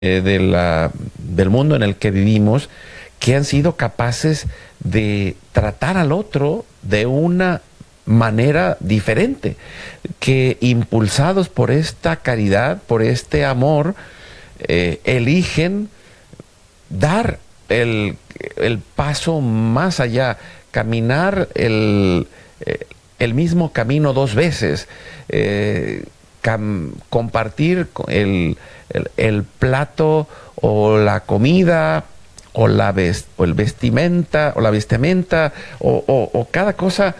del mundo en el que vivimos, que han sido capaces de tratar al otro de una manera diferente, que impulsados por esta caridad, por este amor, eligen dar el paso más allá, caminar el mismo camino dos veces, compartir el plato o la comida o el vestimenta o la vestimenta o cada cosa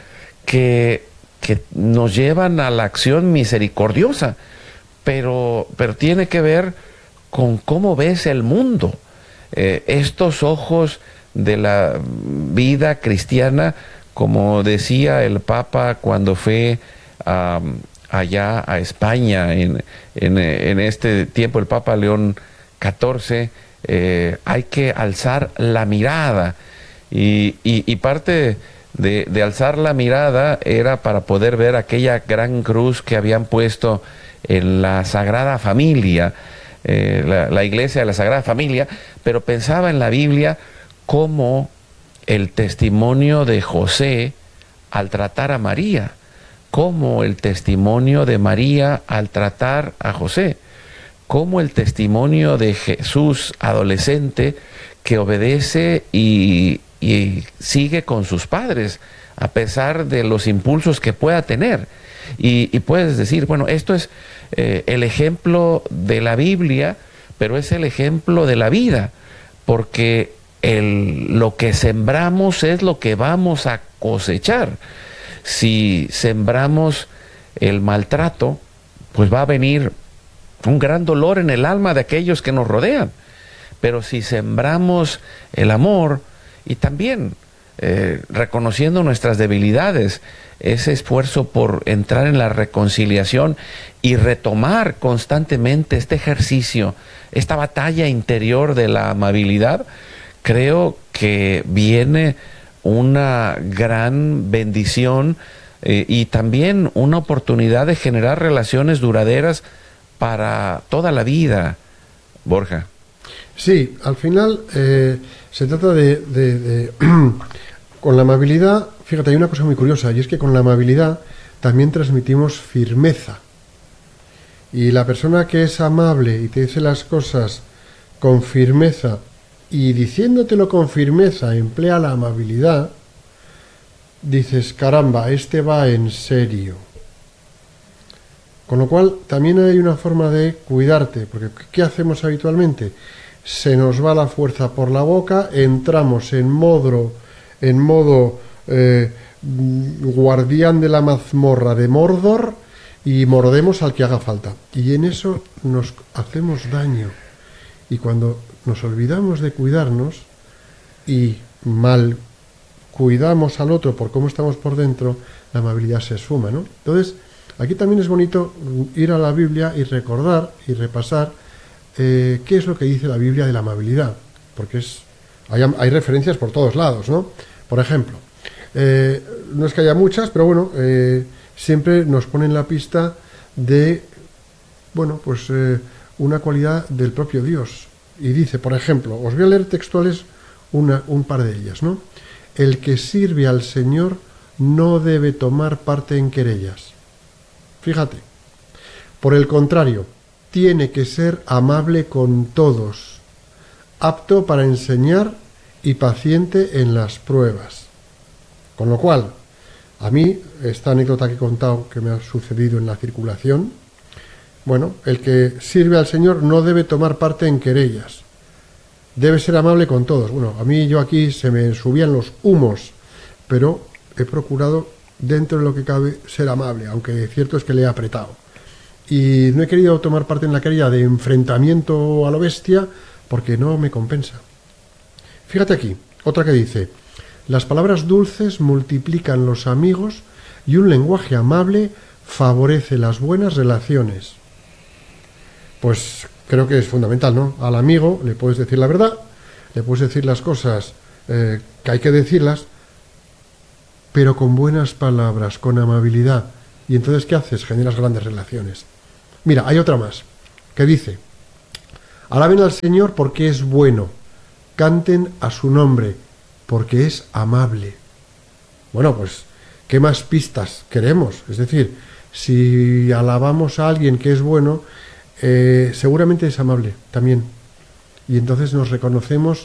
que nos llevan a la acción misericordiosa, pero tiene que ver con cómo ves el mundo. Estos ojos de la vida cristiana, como decía el Papa cuando fue allá a España en este tiempo, el Papa León XIV, hay que alzar la mirada y parte de alzar la mirada era para poder ver aquella gran cruz que habían puesto en la Sagrada Familia, la iglesia de la Sagrada Familia, pero pensaba en la Biblia como el testimonio de José al tratar a María, como el testimonio de María al tratar a José, como el testimonio de Jesús adolescente que obedece y sigue con sus padres a pesar de los impulsos que pueda tener. Y puedes decir, bueno, esto es el ejemplo de la Biblia, pero es el ejemplo de la vida, porque lo que sembramos es lo que vamos a cosechar. Si sembramos el maltrato, pues va a venir un gran dolor en el alma de aquellos que nos rodean. Pero si sembramos el amor y también reconociendo nuestras debilidades, ese esfuerzo por entrar en la reconciliación y retomar constantemente este ejercicio, esta batalla interior de la amabilidad, creo que viene una gran bendición y también una oportunidad de generar relaciones duraderas para toda la vida, Borja. Sí, al final se trata de con la amabilidad, fíjate, hay una cosa muy curiosa, y es que con la amabilidad también transmitimos firmeza. Y la persona que es amable y te dice las cosas con firmeza, y diciéndotelo con firmeza emplea la amabilidad, dices, caramba, este va en serio. Con lo cual también hay una forma de cuidarte, porque ¿qué hacemos habitualmente? Se nos va la fuerza por la boca, entramos en modo guardián de la mazmorra de Mordor y mordemos al que haga falta. Y en eso nos hacemos daño. Y cuando nos olvidamos de cuidarnos y mal cuidamos al otro por cómo estamos por dentro, la amabilidad se esfuma, ¿no? Entonces, aquí también es bonito ir a la Biblia y recordar y repasar qué es lo que dice la Biblia de la amabilidad, porque hay referencias por todos lados, ¿no? Por ejemplo, no es que haya muchas, pero bueno, siempre nos ponen la pista de, bueno, pues una cualidad del propio Dios. Y dice, por ejemplo, os voy a leer textuales un par de ellas, ¿no? El que sirve al Señor no debe tomar parte en querellas. Fíjate. Por el contrario, tiene que ser amable con todos, apto para enseñar y paciente en las pruebas. Con lo cual, a mí, esta anécdota que he contado que me ha sucedido en la circulación, bueno, el que sirve al Señor no debe tomar parte en querellas, debe ser amable con todos. Bueno, a mí aquí se me subían los humos, pero he procurado, dentro de lo que cabe, ser amable, aunque cierto es que le he apretado. Y no he querido tomar parte en la querella de enfrentamiento a lo bestia, porque no me compensa. Fíjate aquí, otra que dice, las palabras dulces multiplican los amigos y un lenguaje amable favorece las buenas relaciones. Pues creo que es fundamental, ¿no? Al amigo le puedes decir la verdad, le puedes decir las cosas que hay que decirlas, pero con buenas palabras, con amabilidad. Y entonces, ¿qué haces? Generas grandes relaciones. Mira, hay otra más, que dice, Alaben al Señor porque es bueno. Canten a su nombre porque es amable. Bueno, pues, ¿qué más pistas queremos? Es decir, si alabamos a alguien que es bueno, seguramente es amable también. Y entonces nos reconocemos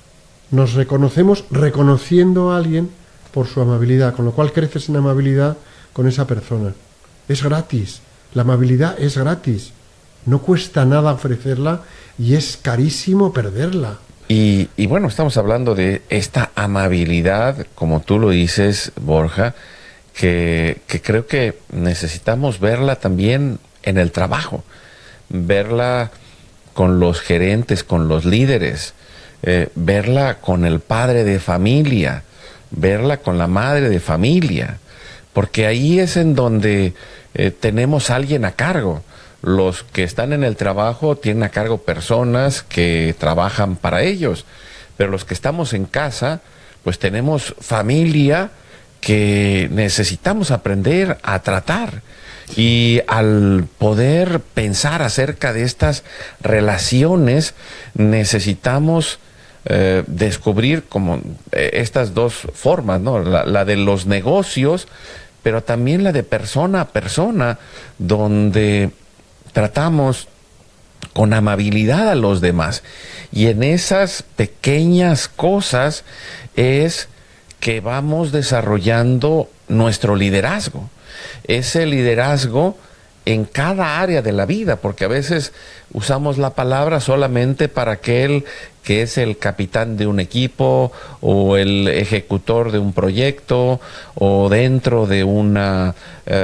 reconociendo a alguien por su amabilidad, con lo cual creces en amabilidad con esa persona. Es gratis, la amabilidad es gratis, no cuesta nada ofrecerla y es carísimo perderla. Y bueno, estamos hablando de esta amabilidad, como tú lo dices, Borja, que creo que necesitamos verla también en el trabajo, verla con los gerentes, con los líderes, verla con el padre de familia, verla con la madre de familia, porque ahí es en donde tenemos a alguien a cargo. Los que están en el trabajo tienen a cargo personas que trabajan para ellos, pero los que estamos en casa, pues tenemos familia que necesitamos aprender a tratar. Y al poder pensar acerca de estas relaciones, necesitamos descubrir como estas dos formas, ¿no? La de los negocios, pero también la de persona a persona, donde tratamos con amabilidad a los demás. Y en esas pequeñas cosas es que vamos desarrollando nuestro liderazgo. Ese liderazgo en cada área de la vida, porque a veces usamos la palabra solamente para aquel que es el capitán de un equipo o el ejecutor de un proyecto o dentro de una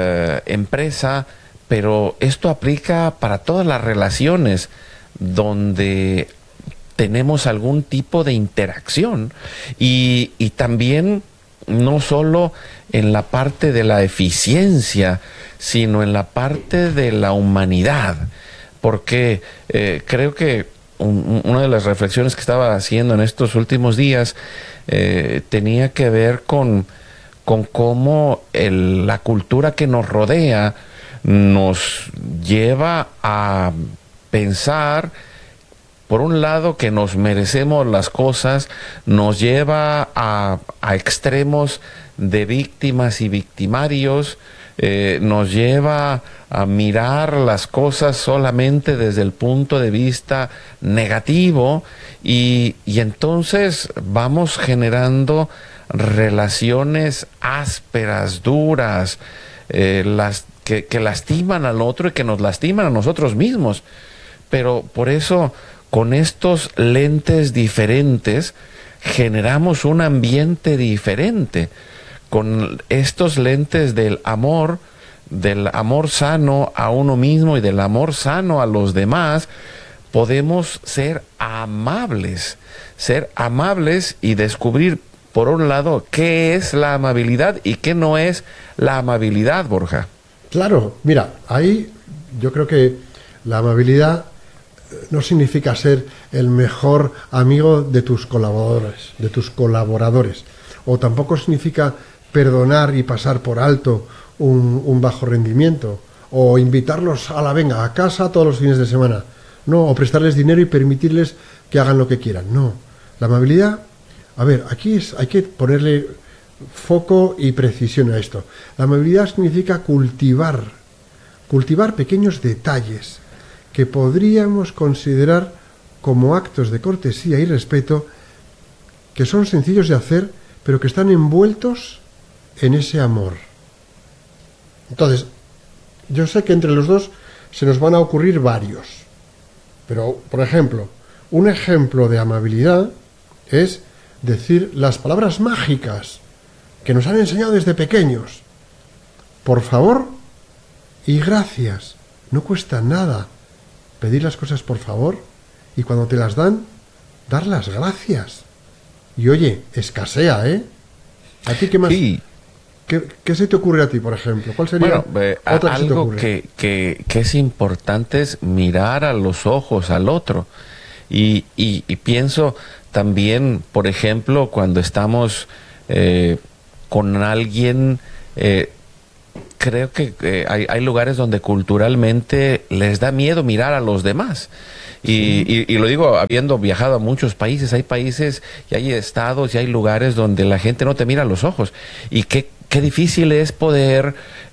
empresa, pero esto aplica para todas las relaciones donde tenemos algún tipo de interacción y también no solo en la parte de la eficiencia, sino en la parte de la humanidad, porque creo que una de las reflexiones que estaba haciendo en estos últimos días tenía que ver con cómo la cultura que nos rodea nos lleva a pensar, por un lado, que nos merecemos las cosas, nos lleva a extremos de víctimas y victimarios, nos lleva a mirar las cosas solamente desde el punto de vista negativo y entonces vamos generando relaciones ásperas, duras, que lastiman al otro y que nos lastiman a nosotros mismos. Pero por eso, con estos lentes diferentes, generamos un ambiente diferente. Con estos lentes del amor sano a uno mismo y del amor sano a los demás, podemos ser amables y descubrir, por un lado, qué es la amabilidad y qué no es la amabilidad, Borja. Claro, mira, ahí yo creo que la amabilidad no significa ser el mejor amigo de tus colaboradores, o tampoco significa perdonar y pasar por alto un bajo rendimiento, o invitarlos a la venga a casa todos los fines de semana, no, o prestarles dinero y permitirles que hagan lo que quieran. No, la amabilidad, a ver, aquí hay que ponerle foco y precisión a esto. La amabilidad significa cultivar pequeños detalles que podríamos considerar como actos de cortesía y respeto, que son sencillos de hacer, pero que están envueltos en ese amor. Entonces, yo sé que entre los dos se nos van a ocurrir varios, pero, por ejemplo, un ejemplo de amabilidad es decir las palabras mágicas que nos han enseñado desde pequeños. Por favor y gracias. No cuesta nada pedir las cosas por favor y cuando te las dan, dar las gracias. Y oye, escasea, ¿eh? ¿A ti qué más? Sí. ¿Qué se te ocurre a ti, por ejemplo? ¿Cuál sería otra que se te algo ocurre? que es importante es mirar a los ojos al otro. Y pienso también, por ejemplo, cuando estamos con alguien creo que hay lugares donde culturalmente les da miedo mirar a los demás. Y lo digo habiendo viajado a muchos países. Hay países y hay estados y hay lugares donde la gente no te mira a los ojos. Y qué difícil es poder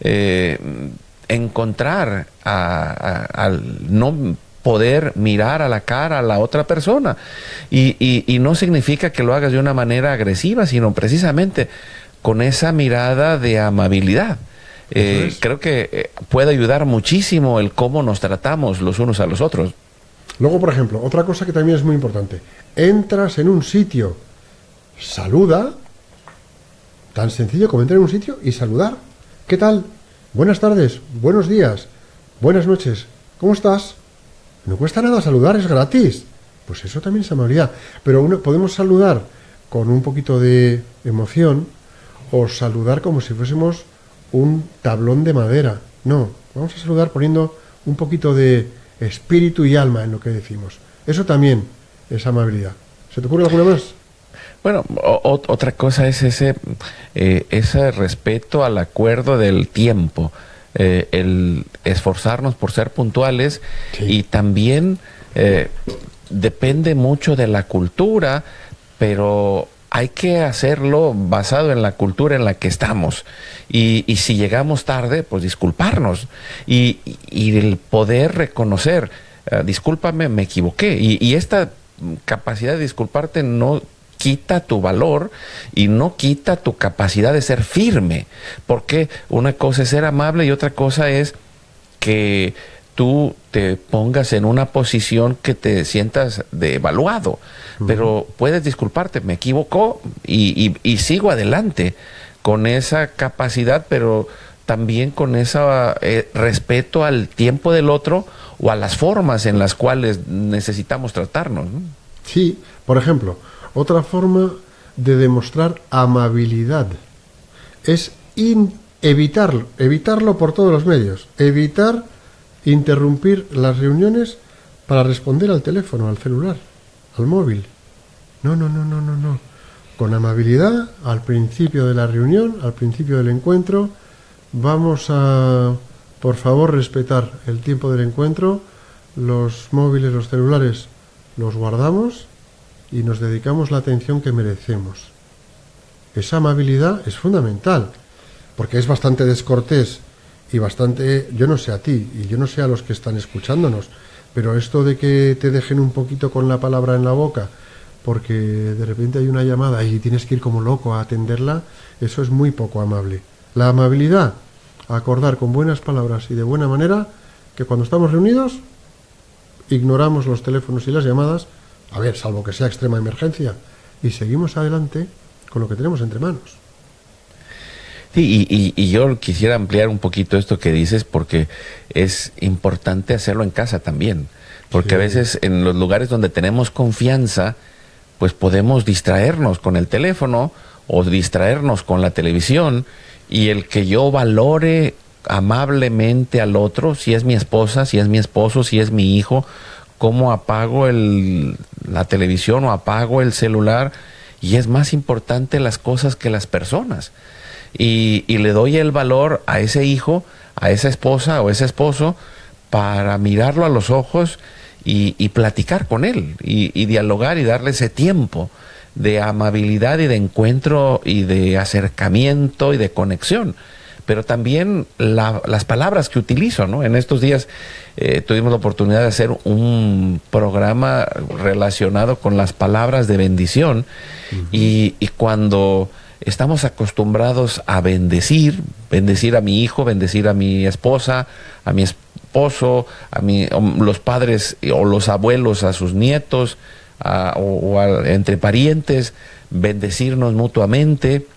encontrar al no poder mirar a la cara a la otra persona. Y no significa que lo hagas de una manera agresiva, sino precisamente con esa mirada de amabilidad. Creo que puede ayudar muchísimo el cómo nos tratamos los unos a los otros. Luego, por ejemplo, otra cosa que también es muy importante. Entras en un sitio, saluda. Tan sencillo como entrar en un sitio y saludar. ¿Qué tal? Buenas tardes, buenos días, buenas noches. ¿Cómo estás? No cuesta nada saludar, es gratis. Pues eso también es amabilidad. Pero podemos saludar con un poquito de emoción o saludar como si fuésemos un tablón de madera. No, vamos a saludar poniendo un poquito de espíritu y alma en lo que decimos. Eso también es amabilidad. ¿Se te ocurre alguna más? Bueno, otra cosa es ese respeto al acuerdo del tiempo, el esforzarnos por ser puntuales. Sí. Y también depende mucho de la cultura, pero hay que hacerlo basado en la cultura en la que estamos. Y si llegamos tarde, pues disculparnos. Y el poder reconocer, discúlpame, me equivoqué. Y esta capacidad de disculparte no quita tu valor y no quita tu capacidad de ser firme. Porque una cosa es ser amable y otra cosa es que tú te pongas en una posición que te sientas devaluado. Pero puedes disculparte, me equivocó y sigo adelante con esa capacidad, pero también con ese respeto al tiempo del otro o a las formas en las cuales necesitamos tratarnos, ¿no? Sí, por ejemplo, otra forma de demostrar amabilidad es evitarlo por todos los medios, evitar interrumpir las reuniones para responder al teléfono, al celular, al móvil. No. Con amabilidad, al principio de la reunión, al principio del encuentro, vamos a, por favor, respetar el tiempo del encuentro. Los móviles, los celulares, los guardamos y nos dedicamos la atención que merecemos. Esa amabilidad es fundamental, porque es bastante descortés y bastante, yo no sé a ti y yo no sé a los que están escuchándonos, pero esto de que te dejen un poquito con la palabra en la boca porque de repente hay una llamada y tienes que ir como loco a atenderla, eso es muy poco amable. La amabilidad, acordar con buenas palabras y de buena manera que cuando estamos reunidos ignoramos los teléfonos y las llamadas, a ver, salvo que sea extrema emergencia, y seguimos adelante con lo que tenemos entre manos. Sí, y yo quisiera ampliar un poquito esto que dices, porque es importante hacerlo en casa también, porque sí. A veces en los lugares donde tenemos confianza, pues podemos distraernos con el teléfono o distraernos con la televisión, y el que yo valore amablemente al otro, si es mi esposa, si es mi esposo, si es mi hijo, cómo apago la televisión o apago el celular, y es más importante las cosas que las personas. Y le doy el valor a ese hijo, a esa esposa o ese esposo, para mirarlo a los ojos y platicar con él y dialogar y darle ese tiempo de amabilidad y de encuentro y de acercamiento y de conexión. Pero también las palabras que utilizo, ¿no? En estos días tuvimos la oportunidad de hacer un programa relacionado con las palabras de bendición. Uh-huh. Y cuando estamos acostumbrados a bendecir a mi hijo, bendecir a mi esposa, a mi esposo, los padres o los abuelos a sus nietos, entre parientes, bendecirnos mutuamente,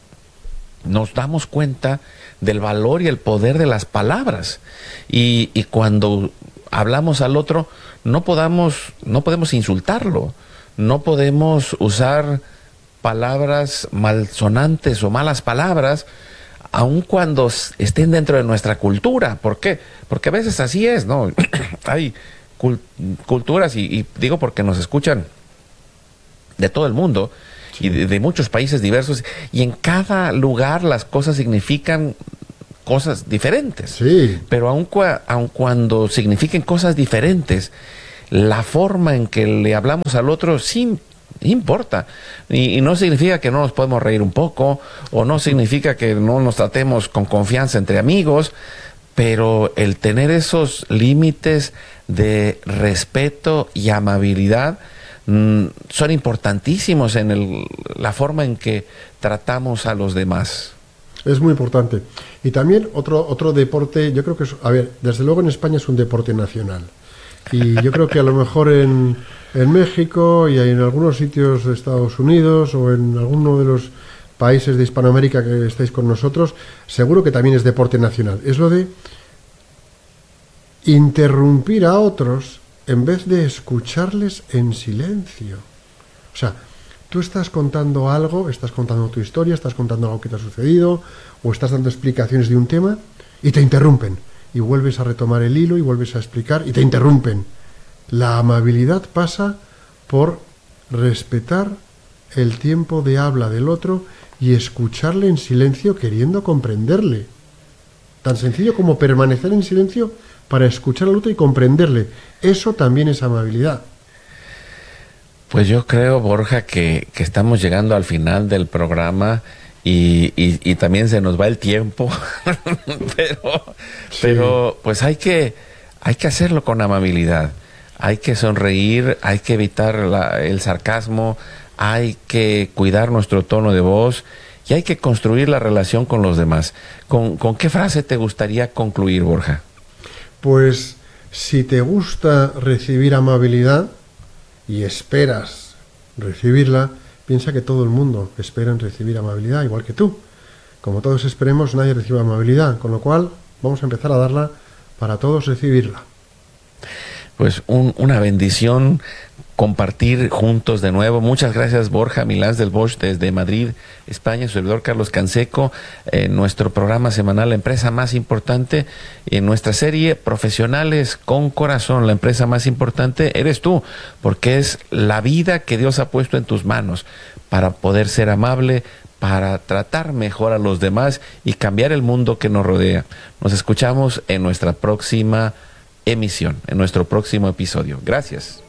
nos damos cuenta del valor y el poder de las palabras. Y cuando hablamos al otro, no podemos insultarlo, no podemos usar palabras malsonantes o malas palabras, aun cuando estén dentro de nuestra cultura. ¿Por qué? Porque a veces así es, ¿no? Hay culturas, y digo porque nos escuchan de todo el mundo, sí, y de muchos países diversos, y en cada lugar las cosas significan cosas diferentes. Sí. Pero aun cuando signifiquen cosas diferentes, la forma en que le hablamos al otro sí importa. Y no significa que no nos podemos reír un poco, o no significa que no nos tratemos con confianza entre amigos, pero el tener esos límites de respeto y amabilidad son importantísimos en la forma en que tratamos a los demás. Es muy importante. Y también otro deporte, yo creo que es, a ver, desde luego en España es un deporte nacional. Y yo creo que a lo mejor en México y en algunos sitios de Estados Unidos o en alguno de los países de Hispanoamérica que estáis con nosotros, seguro que también es deporte nacional. Es lo de interrumpir a otros en vez de escucharles en silencio. O sea, tú estás contando algo, estás contando tu historia, estás contando algo que te ha sucedido, o estás dando explicaciones de un tema y te interrumpen. Y vuelves a retomar el hilo y vuelves a explicar y te interrumpen. La amabilidad pasa por respetar el tiempo de habla del otro y escucharle en silencio queriendo comprenderle. Tan sencillo como permanecer en silencio para escuchar al otro y comprenderle. Eso también es amabilidad. Pues yo creo, Borja, que estamos llegando al final del programa y también se nos va el tiempo, pero pues hay que hacerlo con amabilidad. Hay que sonreír, hay que evitar el sarcasmo, hay que cuidar nuestro tono de voz y hay que construir la relación con los demás. ¿Con qué frase te gustaría concluir, Borja? Pues si te gusta recibir amabilidad y esperas recibirla, piensa que todo el mundo espera en recibir amabilidad, igual que tú. Como todos esperemos, nadie recibe amabilidad, con lo cual vamos a empezar a darla para todos recibirla. Pues una bendición compartir juntos de nuevo. Muchas gracias, Borja Milans del Bosch desde Madrid, España, su servidor Carlos Canseco, en nuestro programa semanal La Empresa Más Importante, en nuestra serie Profesionales con Corazón. La empresa más importante eres tú, porque es la vida que Dios ha puesto en tus manos para poder ser amable, para tratar mejor a los demás y cambiar el mundo que nos rodea. Nos escuchamos en nuestra próxima emisión, en nuestro próximo episodio. Gracias.